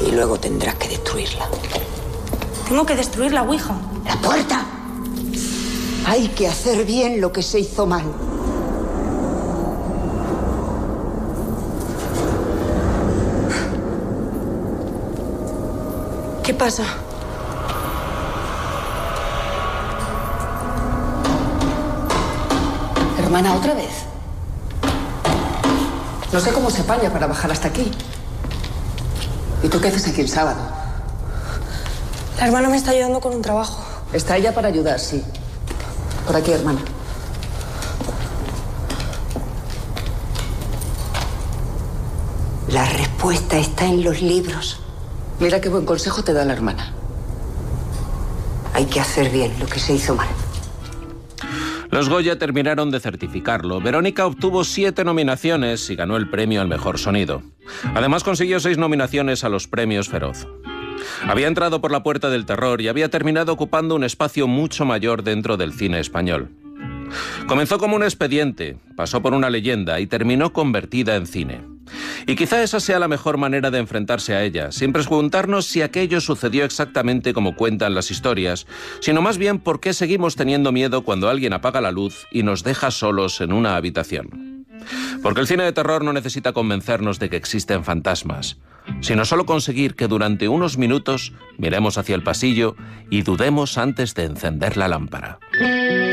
Y luego tendrás que destruirla. Tengo que destruir la Ouija. ¡La puerta! Hay que hacer bien lo que se hizo mal. ¿Qué pasa? Hermana, ¿otra vez? No sé cómo se apaña para bajar hasta aquí. ¿Y tú qué haces aquí el sábado? La hermana me está ayudando con un trabajo. Está ella para ayudar, sí. Por aquí, hermana. La respuesta está en los libros. Mira qué buen consejo te da la hermana. Hay que hacer bien lo que se hizo mal. Los Goya terminaron de certificarlo. Verónica obtuvo 7 nominaciones y ganó el premio al mejor sonido. Además consiguió 6 nominaciones a los premios Feroz. Había entrado por la puerta del terror y había terminado ocupando un espacio mucho mayor dentro del cine español. Comenzó como un expediente, pasó por una leyenda y terminó convertida en cine. Y quizá esa sea la mejor manera de enfrentarse a ella, sin preguntarnos si aquello sucedió exactamente como cuentan las historias, sino más bien por qué seguimos teniendo miedo cuando alguien apaga la luz y nos deja solos en una habitación. Porque el cine de terror no necesita convencernos de que existen fantasmas, sino solo conseguir que durante unos minutos miremos hacia el pasillo y dudemos antes de encender la lámpara.